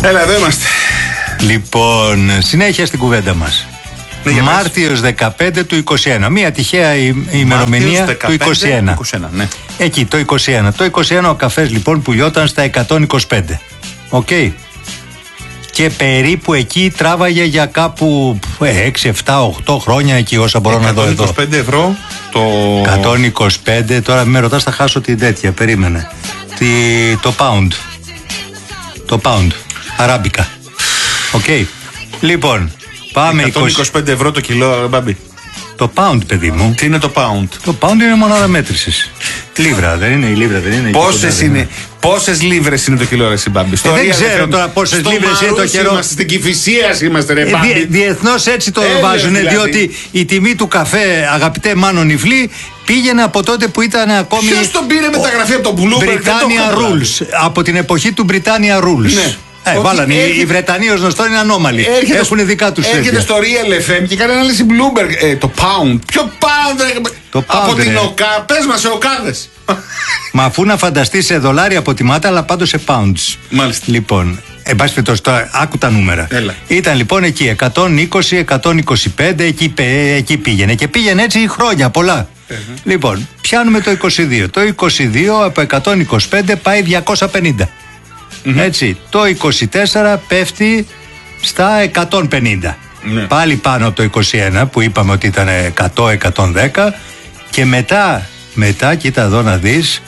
Έλα, εδώ είμαστε. Λοιπόν, συνέχεια στην κουβέντα μας. Μάρτιος 15 του 21. Μία τυχαία ημερομηνία του 21. Ναι. Εκεί, το 21. Το 21 ο καφές λοιπόν πουλιόταν στα 125. Οκ. Και περίπου εκεί τράβαγε για κάπου 6, 7, 8 χρόνια εκεί όσα μπορώ να δω εδώ. 125 ευρώ το... 125, τώρα με ρωτάς θα χάσω την τέτοια, περίμενε. Το pound. Το pound, αράμπικα. Οκ. Λοιπόν, πάμε 125 ευρώ το κιλό, Μπάμπη. Το pound, παιδί μου. Τι είναι το pound? Το pound είναι μονάδα μέτρησης. Λίβρα, δεν είναι η λίβρα, δεν είναι. Πόσες λίβρες είναι το κιλό, ρε Μπάμπη? Δεν ξέρω τώρα πόσες λίβρες είναι το καιρό. Στην Κηφισίας είμαστε, ρε Μπάμπη. Διεθνώς έτσι το βάζουν, δηλαδή. Διότι η τιμή του καφέ, αγαπητέ Μάνο Νιφλή, πήγαινε από τότε που ήταν ακόμη. Ποιος τον πήρε μεταγραφή από τον Bloomberg? Britannia Rules. Από την εποχή του Britannia Rules. Ναι. Βάλανε. Οι Βρετανοί ως γνωστό είναι ανώμαλοι. Έχουν δικά τους τέτοια. Έρχεται στο Real FM και κάνει ανάλυση Bloomberg. Το pound. Ποιο pound? Από την ΟΚΑ. Πες μας σε οκάδες. Μα αφού να φανταστείς σε δολάρια αποτιμάται, αλλά πάντως σε pounds. Μάλιστα. Λοιπόν, εν πάση περιπτώσει, τώρα άκου τα νούμερα. Έλα. Ήταν λοιπόν εκεί 120, 125, εκεί πήγαινε. Και πήγαινε έτσι χρόνια πολλά. Λοιπόν, πιάνουμε το 22. Το 22 από 125 πάει 250. Έτσι, το 24 πέφτει στα 150. Πάλι πάνω από το 21 που είπαμε ότι ήταν 100-110. Και μετά, κοίτα εδώ να δεις,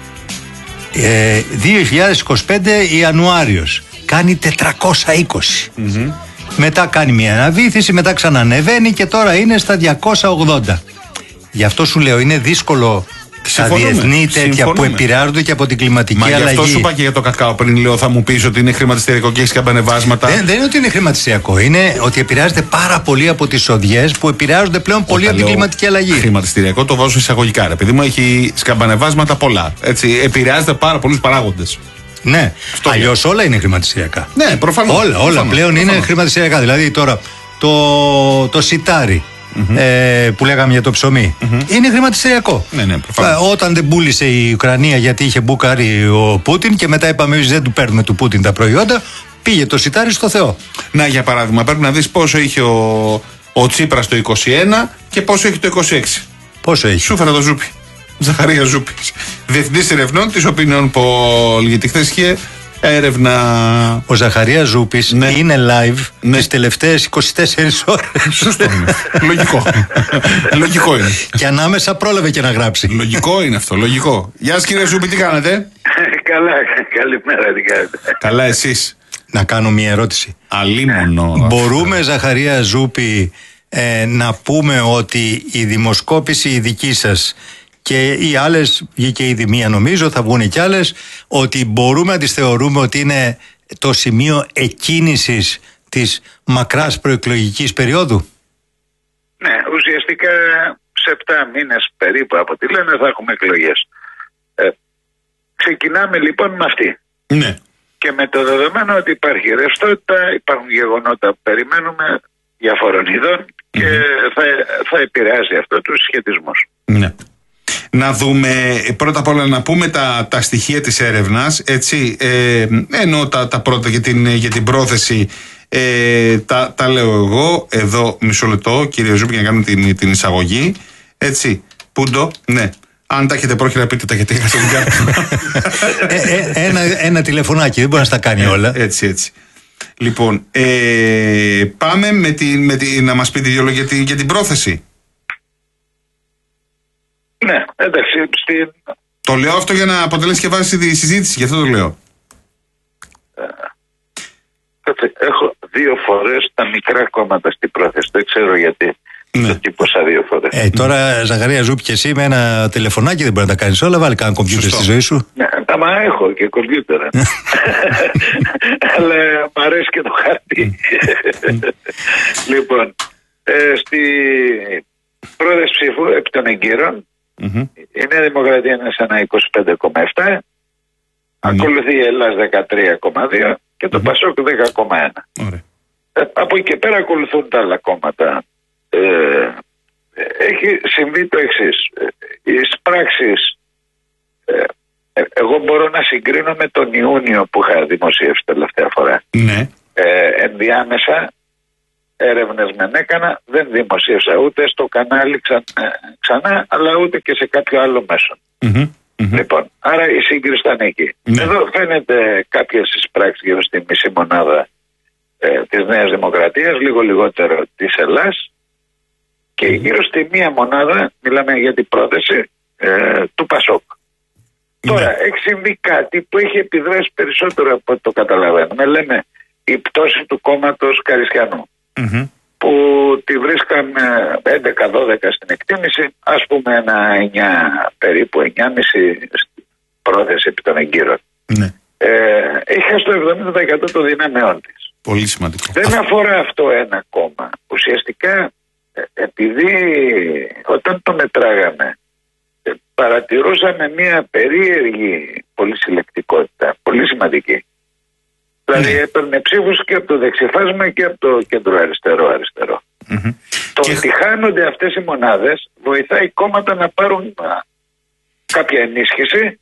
2025 Ιανουάριος κάνει 420. Μετά κάνει μια αναβήθηση, μετά ξανανεβαίνει και τώρα είναι στα 280. Γι' αυτό σου λέω, είναι δύσκολο τα διεθνή τέτοια που επηρεάζονται και από την κλιματική αλλαγή. Γι' αυτό σου είπα και για το κακάο πριν, λέω, θα μου πεις ότι είναι χρηματιστηριακό και έχει καμπανεβάσματα. Δεν είναι ότι είναι χρηματιστηριακό. Είναι ότι επηρεάζεται πάρα πολύ από τις οδιές που επηρεάζονται πλέον πολύ από την κλιματική αλλαγή. Χρηματιστηριακό το βάζω εισαγωγικά, επειδή μου έχει σκαμπανεβάσματα πολλά. Έτσι, επηρεάζεται πάρα πολλούς παράγοντες. Ναι, αλλιώς όλα είναι χρηματιστηριακά. Ναι, προφανώς. Όλα πλέον είναι χρηματιστηριακά. Δηλαδή τώρα το σιτάρι. Που λέγαμε για το ψωμί, είναι χρηματιστηριακό. Ναι, όταν δεν πούλησε η Ουκρανία γιατί είχε μπουκάρει ο Πούτιν και μετά είπαμε εμείς δεν του παίρνουμε του Πούτιν τα προϊόντα, πήγε το σιτάρι στο Θεό. Να, για παράδειγμα, πρέπει να δεις πόσο είχε ο Τσίπρας το 21 και πόσο έχει το 26. Πόσο έχει? Σου φέρα το Ζούπι. Ζαχαρία Ζούπι. Διεθνής ερευνών της Opinion Poll. Γιατί χθες είχε έρευνα. Ο Ζαχαρίας Ζούπης είναι live τις τελευταίες 24 ώρες. Σωστό είναι. Λογικό είναι. Και ανάμεσα πρόλαβε και να γράψει. Λογικό είναι αυτό, λογικό. Γεια σας κύριε Ζούπη, τι κάνετε? Καλά, καλημέρα, τι κάνετε? Καλά, εσείς? Να κάνω μια ερώτηση. Αλίμονο. Μπορούμε, Ζαχαρία Ζούπη, να πούμε ότι η δημοσκόπηση η δική σας και οι άλλες, βγήκε ήδη μία νομίζω, θα βγουν και άλλες, ότι μπορούμε να τις θεωρούμε ότι είναι το σημείο εκκίνησης της μακράς προεκλογικής περίοδου? Ναι, ουσιαστικά σε 7 μήνες περίπου από ό,τι λένε θα έχουμε εκλογές. Ξεκινάμε λοιπόν με αυτή. Ναι. Και με το δεδομένο ότι υπάρχει ρευστότητα, υπάρχουν γεγονότα που περιμένουμε διαφορών ειδών και θα επηρεάζει αυτό τους σχετισμούς. Ναι. Να δούμε, πρώτα απ' όλα να πούμε τα στοιχεία της έρευνας, έτσι, ενώ τα πρώτα για την πρόθεση τα λέω εγώ, εδώ μισό λεπτό κύριε Ζούπη για να κάνουμε την εισαγωγή, έτσι, Πούντο, ναι. Αν τα έχετε πρόχειρα πείτε τα γιατί είχα στην κάρτα. Ένα τηλεφωνάκι, δεν μπορεί να στα κάνει όλα. Έτσι. Λοιπόν, πάμε να μας πείτε δύο λόγια για την πρόθεση. Ναι, εντάξει. Το λέω αυτό για να αποτελέσει και βάση τη συζήτηση, γι' αυτό το λέω. Έχω 2 φορές τα μικρά κόμματα στην πρόθεση, δεν ξέρω γιατί. Το τύπωσα 2 φορές. Τώρα, Ζαχαρία Ζούπη, και εσύ με ένα τηλεφωνάκι δεν μπορεί να τα κάνεις όλα. Βάλει κανένα κομπιούτερ στη ζωή σου. Ναι, μα έχω και κομπιούτερ. Αλλά μ' αρέσει και το χαρτί. Λοιπόν, στη πρόθεση ψήφου επί των εγκύρων, η Νέα Δημοκρατία είναι σε ένα 25,7, ακολουθεί η Ελλάς 13,2 και το Πασόκ 10,1. Από εκεί και πέρα ακολουθούν τα άλλα κόμματα. Έχει συμβεί το εξής. Οι πράξεις Εγώ μπορώ να συγκρίνω με τον Ιούνιο που είχα δημοσιεύσει τελευταία φορά. Ναι. Ενδιάμεσα έρευνες έκανα, δεν δημοσίευσα ούτε στο κανάλι ξανά, αλλά ούτε και σε κάποιο άλλο μέσο. Λοιπόν, άρα η σύγκριση ήταν εκεί. Εδώ φαίνεται κάποιες εισπράξεις γύρω στη μισή μονάδα της Νέας Δημοκρατίας, λίγο λιγότερο της Ελλάς, και γύρω στη μία μονάδα, μιλάμε για την πρόθεση του Πασόκ. Τώρα έχει συμβεί κάτι που έχει επιδράσει περισσότερο από ό,τι το καταλαβαίνουμε. Λέμε η πτώση του κόμματος Καριστιανού, που τη βρίσκαμε 11-12 στην εκτίμηση, ας πούμε ένα 9 περίπου, 9,5 πρόθεση επί των εγκύρων. Έχει στο 70% των δυνάμεών της. Πολύ σημαντικό. Δεν αφορά αυτό ένα κόμμα. Ουσιαστικά, επειδή όταν το μετράγαμε παρατηρούσαμε μια περίεργη πολυσυλλεκτικότητα, πολύ σημαντική. Δηλαδή έπαιρνε ψήφους και από το δεξιφάσμα και από το κέντρο αριστερό. Το ότι χάνονται αυτές οι μονάδες βοηθάει κόμματα να πάρουν κάποια ενίσχυση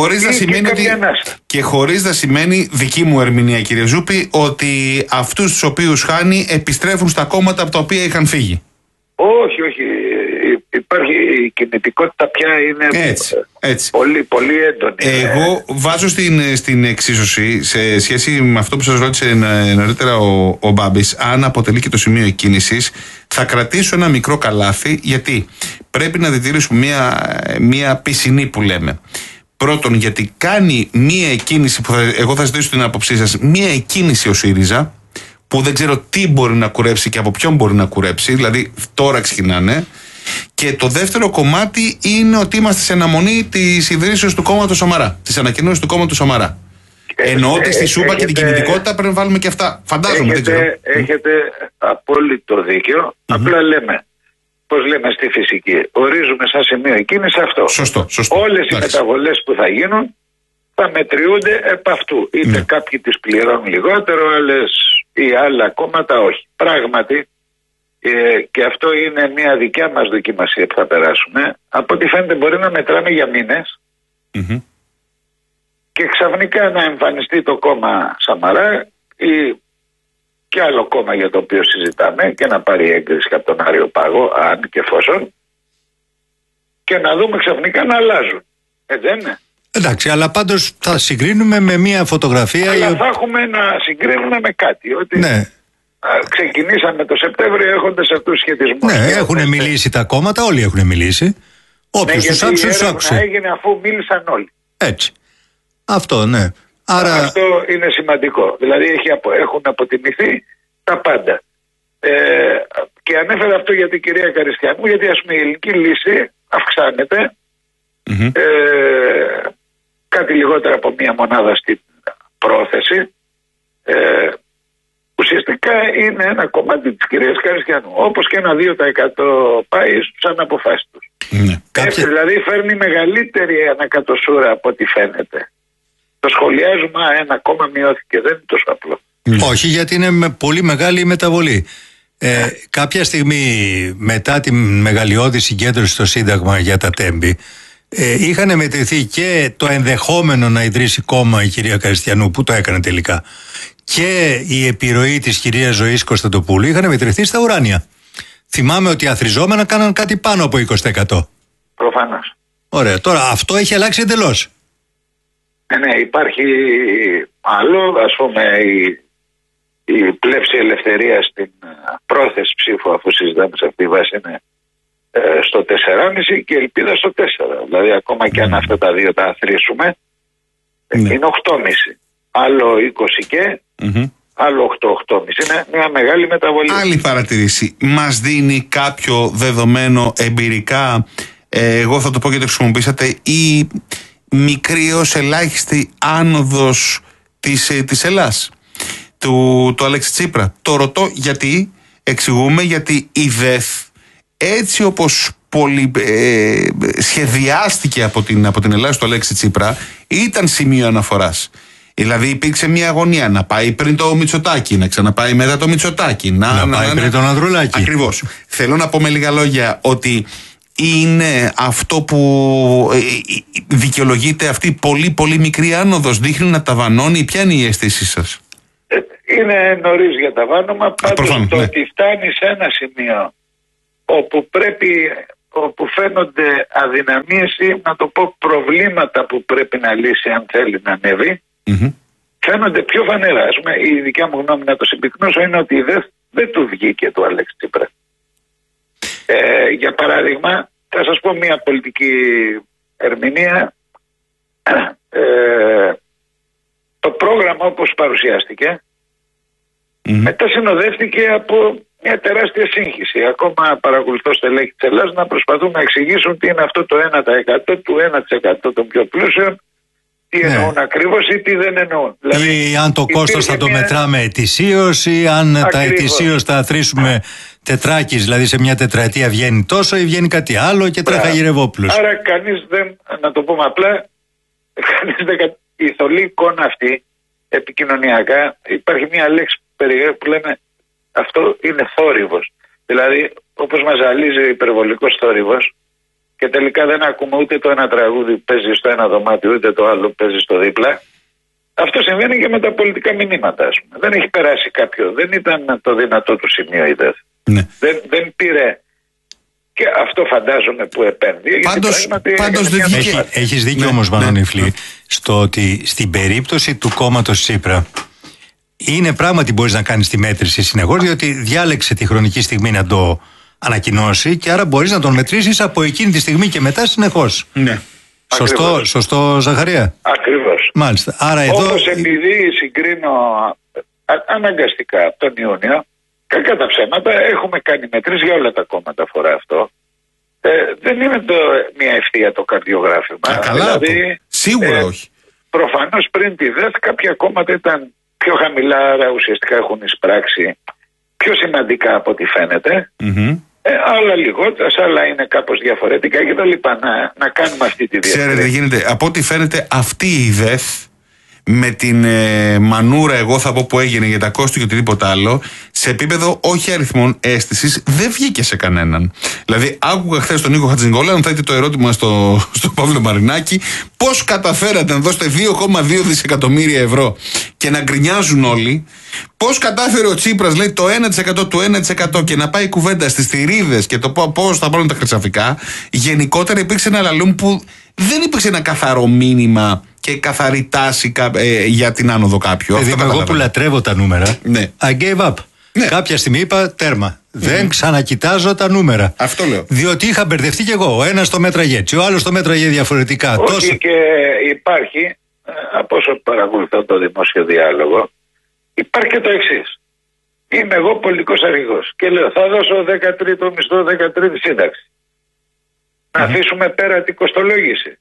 και χωρίς να σημαίνει, δική μου ερμηνεία κύριε Ζούπη, ότι αυτούς τους οποίους χάνει επιστρέφουν στα κόμματα από τα οποία είχαν φύγει. Όχι. Υπάρχει η κινητικότητα πια, είναι έτσι. Πολύ, πολύ έντονη. Εγώ βάζω στην εξίσωση, σε σχέση με αυτό που σας ρώτησε νωρίτερα ο Μπάμπης, αν αποτελεί και το σημείο εκκίνησης, θα κρατήσω ένα μικρό καλάθι, γιατί πρέπει να διτηρήσουμε μια πισινή που λέμε. Πρώτον, γιατί κάνει μια εκκίνηση που εγώ θα ζητήσω την άποψή σας, μια εκκίνηση ο ΣΥΡΙΖΑ, που δεν ξέρω τι μπορεί να κουρέψει και από ποιον μπορεί να κουρέψει, δηλαδή τώρα ξεκινάνε. Και το δεύτερο κομμάτι είναι ότι είμαστε σε αναμονή της ιδρύσεως του κόμματος Σαμαρά, της ανακοινώσεως του κόμματος Σαμαρά. Εννοώ ότι στη σούπα και την κινητικότητα πρέπει να βάλουμε και αυτά. Φαντάζομαι, δεν ξέρω. Έχετε απόλυτο δίκιο. Απλά λέμε, πώς λέμε στη φυσική, ορίζουμε σαν σημείο εκκίνηση αυτό. Σωστό. Όλες οι μεταβολές που θα γίνουν θα μετριούνται επ' αυτού. Είτε κάποιοι τις πληρώνουν λιγότερο, άλλες ή άλλα κόμματα όχι. Πράγματι, και αυτό είναι μια δικιά μας δοκιμασία που θα περάσουμε, από ό,τι φαίνεται μπορεί να μετράμε για μήνες και ξαφνικά να εμφανιστεί το κόμμα Σαμαρά ή και άλλο κόμμα για το οποίο συζητάμε και να πάρει έγκριση από τον Άριο Πάγο, αν και εφόσον, και να δούμε ξαφνικά να αλλάζουν. Δεν είναι? Εντάξει, αλλά πάντως θα συγκρίνουμε με μια φωτογραφία. Αλλά θα έχουμε να συγκρίνουμε με κάτι. Ότι ξεκινήσαμε το Σεπτέμβριο έχοντας αυτούς τους σχετισμούς. Ναι, έχουν μιλήσει τα κόμματα, όλοι έχουν μιλήσει. Όποιος τους άκουσε, τους άκουσε. Έγινε αφού μίλησαν όλοι. Έτσι. Αυτό, ναι. Άρα... Αυτό είναι σημαντικό. Δηλαδή έχουν αποτιμηθεί τα πάντα. Και ανέφερα αυτό για την κυρία Καριστιανού, γιατί ας πούμε η ελληνική λύση αυξάνεται. Κάτι λιγότερο από μία μονάδα στην πρόθεση. Ουσιαστικά είναι ένα κομμάτι της κυρίας Καριστιανού. Όπως και ένα 2% πάει στους αναποφάσεις τους. Δηλαδή φέρνει μεγαλύτερη ανακατοσούρα από ό,τι φαίνεται. Το σχολιάζουμε, ένα κόμμα μειώθηκε, δεν είναι τόσο απλό. Όχι, γιατί είναι πολύ μεγάλη η μεταβολή. Κάποια στιγμή μετά τη μεγαλειώδη συγκέντρωση στο Σύνταγμα για τα Τέμπη, είχαν μετρηθεί και το ενδεχόμενο να ιδρύσει κόμμα η κυρία Καριστιανού, που το έκανε τελικά, και η επιρροή της κυρίας Ζωής Κωνσταντοπούλου είχαν μετρηθεί στα ουράνια. Θυμάμαι ότι αθροιζόμενα κάναν κάτι πάνω από 20%. Προφανώς. Ωραία, τώρα αυτό έχει αλλάξει εντελώς. Ναι, υπάρχει άλλο, ας πούμε η πλεύση ελευθερίας στην πρόθεση ψήφου, αφού συζητάμε σε αυτή τη βάση, είναι στο 4,5 και ελπίδα στο 4. Δηλαδή ακόμα και αν αυτά τα δύο τα αθροίσουμε, είναι 8,5. Άλλο 20 και άλλο 8,5. Είναι μια μεγάλη μεταβολή. Άλλη παρατηρήση. Μας δίνει κάποιο δεδομένο εμπειρικά, εγώ θα το πω και το χρησιμοποιήσατε, η μικρή ως ελάχιστη άνοδος της Ελλάς, του Αλέξη Τσίπρα? Το ρωτώ γιατί, εξηγούμε, γιατί η ΔΕΘ, έτσι όπως σχεδιάστηκε από την Ελλάδα στο Αλέξη Τσίπρα, ήταν σημείο αναφοράς. Δηλαδή υπήρξε μια αγωνία να πάει πριν το Μητσοτάκη, να ξαναπάει μετά το Μητσοτάκη, να πάει πριν τον Ανδρουλάκη. Ακριβώς. Θέλω να πω με λίγα λόγια ότι είναι αυτό που δικαιολογείται αυτή η πολύ πολύ μικρή άνοδος? Δείχνει να ταβανώνει? Ποια είναι η αίσθησή σας? Είναι νωρίς για ταβάνομα. Πάντως το ότι φτάνει σε ένα σημείο όπου φαίνονται αδυναμίες ή, να το πω, προβλήματα που πρέπει να λύσει αν θέλει να ανέβει, φαίνονται πιο φανερά. Η δικιά μου γνώμη, να το συμπυκνώσω, είναι ότι δεν του βγήκε του Αλέξη Τσίπρα. Για παράδειγμα, θα σας πω μια πολιτική ερμηνεία. Το πρόγραμμα όπως παρουσιάστηκε μετά συνοδεύτηκε από μια τεράστια σύγχυση. Ακόμα παρακολουθώ στελέχη της Ελλάδας να προσπαθούν να εξηγήσουν τι είναι αυτό το 1% του 1% των πιο πλούσιων, τι εννοούν ακριβώς ή τι δεν εννοούν. Δηλαδή, ή αν το κόστος θα το μετράμε ετησίως, ή αν τα ετησίως θα θρήσουμε τετράκις, δηλαδή σε μια τετραετία βγαίνει τόσο ή βγαίνει κάτι άλλο και τρέχα Γυρευόπουλος. Άρα κανείς δεν, να το πούμε απλά, η θολή εικόνα αυτή επικοινωνιακά, υπάρχει μια λέξη που λέμε αυτό είναι θόρυβος. Δηλαδή, όπως μας ζαλίζει ο υπερβολικός θόρυβος και τελικά δεν ακούμε ούτε το ένα τραγούδι που παίζει στο ένα δωμάτιο, ούτε το άλλο που παίζει στο δίπλα. Αυτό συμβαίνει και με τα πολιτικά μηνύματα, ας πούμε. Δεν έχει περάσει κάποιο, δεν ήταν το δυνατό του σημείο η ΔΕΘ. Ναι. Δεν πήρε. Και αυτό φαντάζομαι που επένδυε. Πάντως δεν βγήκε. Έχεις δίκιο όμως, Μανώνυφλη, στο ότι στην περίπτωση του κόμματος Τσίπρα είναι πράγματι μπορείς να κάνεις τη μέτρηση συνεχώς, διότι διάλεξε τη χρονική στιγμή να το ανακοινώσει και άρα μπορείς να τον μετρήσεις από εκείνη τη στιγμή και μετά συνεχώς. Ναι. Σωστό, Ζαχαρία? Ακριβώς. Μάλιστα. Άρα όπως επειδή συγκρίνω αναγκαστικά από τον Ιούνιο, κακά τα ψέματα, έχουμε κάνει μετρήσεις για όλα τα κόμματα αφορά αυτό. Δεν είναι μια ευθεία το καρδιογράφημα. Καλά, δηλαδή, σίγουρα όχι. Προφανώς πριν τη ΔΕΘ κάποια κόμματα ήταν πιο χαμηλά, άρα ουσιαστικά έχουν εισπράξει πιο σημαντικά από ό,τι φαίνεται. Άλλα λιγότερα, άλλα είναι κάπως διαφορετικά και τα λοιπά. Να κάνουμε αυτή τη διαδικασία. Ξέρετε, γίνεται, από ό,τι φαίνεται αυτή η ΔΕΘ με την μανούρα, εγώ θα πω, που έγινε για τα κόστη και οτιδήποτε άλλο, σε επίπεδο όχι αριθμών αίσθησης, δεν βγήκε σε κανέναν. Δηλαδή, άκουγα χθες τον Νίκο Χατζηνικόλα να θέτει το ερώτημα στο Παύλο Μαρινάκη, πώς καταφέρατε να δώσετε 2,2 δισεκατομμύρια ευρώ και να γκρινιάζουν όλοι. Πώς κατάφερε ο Τσίπρας, λέει, το 1% του 1% και να πάει κουβέντα στις θηρίδες και το πώς θα πάρουν τα χρυσαφικά. Γενικότερα υπήρξε ένα λαλούμ που δεν υπήρξε ένα καθαρό μήνυμα και καθαρή τάση για την άνοδο κάποιου. Εγώ που λατρεύω τα νούμερα, ναι. I gave up. Ναι. Κάποια στιγμή είπα τέρμα. Δεν ξανακοιτάζω τα νούμερα. Αυτό λέω. Διότι είχα μπερδευτεί κι εγώ. Ο ένας το μέτραγε έτσι, ο άλλος το μέτραγε διαφορετικά. Όχι, και υπάρχει, από όσο παρακολουθώ το δημόσιο διάλογο, υπάρχει και το εξής. Είμαι εγώ πολιτικός αρχηγός και λέω θα δώσω 13ο μισθό, 13η σύνταξη. Να αφήσουμε πέρα την κοστολόγηση.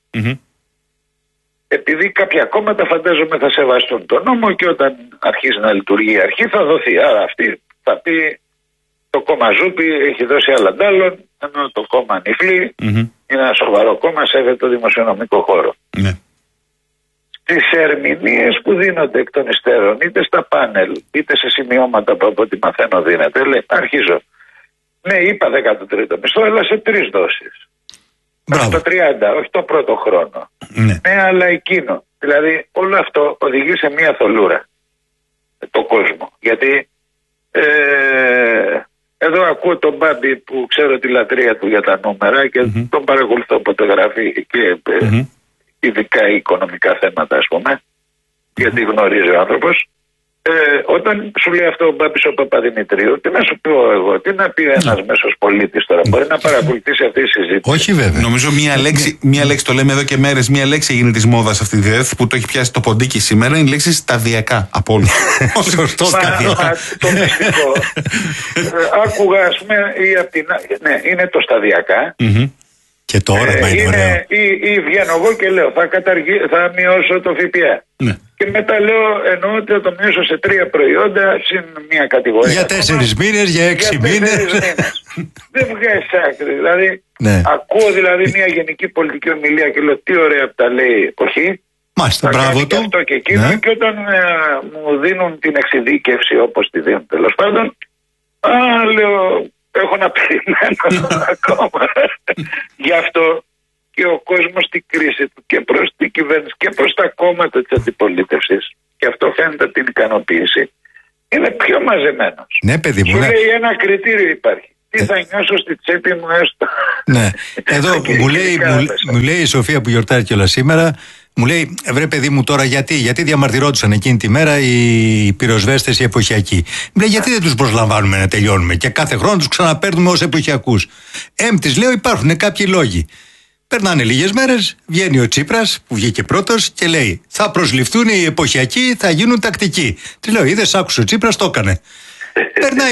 Επειδή κάποια κόμματα φαντάζομαι θα σεβαστούν τον νόμο και όταν αρχίσει να λειτουργεί η αρχή θα δοθεί. Άρα αυτή θα πει το κόμμα Ζούπι έχει δώσει άλλαντάλλον, ενώ το κόμμα Νιφλή είναι ένα σοβαρό κόμμα, σέβεται το δημοσιονομικό χώρο. Στις ερμηνείες που δίνονται εκ των υστέρων, είτε στα πάνελ, είτε σε σημειώματα που από ό,τι μαθαίνω δίνεται, λέει, αρχίζω. Ναι, είπα 13ο μισθό, αλλά σε 3 δόσεις. Το 30, όχι το πρώτο χρόνο. Ναι, αλλά εκείνο. Δηλαδή όλο αυτό οδηγεί σε μια θολούρα το κόσμο. Γιατί εδώ ακούω τον Μπάμπη που ξέρω τη λατρεία του για τα νούμερα και τον παρακολουθώ πότε γράφει και ειδικά οικονομικά θέματα, ας πούμε, γιατί γνωρίζει ο άνθρωπος. Όταν σου λέει αυτό ο Μπάμπης ο Παπαδημητρίου, τι να σου πω εγώ, τι να πει ένας μέσος πολίτης τώρα, μπορεί να παρακολουθήσει αυτή τη συζήτηση? Όχι βέβαια. Νομίζω μία λέξη, το λέμε εδώ και μέρες, μία λέξη έγινε της μόδας αυτή τη ΔΕΘ που το έχει πιάσει το ποντίκι σήμερα, είναι η λέξη σταδιακά από όλους. Σωστό, σταδιακά. Το μυστικό. Άκουγα, ας πούμε, ναι, είναι το σταδιακά. Και το όραμα είναι ωραίο. Ή βγαίνω εγώ και λέω θα μειώσω το ΦΠΑ. Ναι. Και μετά λέω εννοώ ότι θα το μειώσω σε 3 προϊόντα συν μια κατηγορία. Για 4 μήνες, για 6 μήνες. Δεν βγάζει άκρη. Δηλαδή, ακούω δηλαδή μια γενική πολιτική ομιλία και λέω τι ωραία που τα λέει όχι. Μάλιστα, μπράβο του. Αυτό και εκείνο. Και όταν μου δίνουν την εξειδίκευση όπως τη δίνουν τέλος πάντων, λέω έχω να περιμένω ακόμα. Γι' αυτό και ο κόσμος στην κρίση του και προς την κυβέρνηση και προς τα κόμματα της αντιπολίτευσης, και αυτό φαίνεται την ικανοποίηση, είναι πιο μαζεμένος. Ναι, παιδί μου. Σου λέει ένα κριτήριο υπάρχει. Τι θα νιώσω στη τσέπη μου έστω. Ναι. Εδώ μου λέει η Σοφία που γιορτάζει κιόλας σήμερα, μου λέει, βρε παιδί μου τώρα γιατί διαμαρτυρόντουσαν εκείνη τη μέρα οι πυροσβέστες οι εποχιακοί. Μου λέει, γιατί δεν τους προσλαμβάνουμε να τελειώνουμε και κάθε χρόνο τους ξαναπαίρνουμε ως εποχιακούς. Της λέω, υπάρχουν κάποιοι λόγοι. Περνάνε λίγες μέρες, βγαίνει ο Τσίπρας που βγήκε πρώτος και λέει, θα προσληφθούν οι εποχιακοί, θα γίνουν τακτικοί. Της λέω, είδες, άκουσε ο Τσίπρας, το έκανε. Περνάει